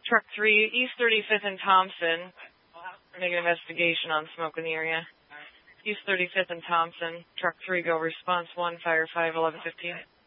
Truck 3, East 35th and Thompson. Make an investigation on smoke in the area. East 35th and Thompson. Truck 3, go response 1, fire 5, 1115.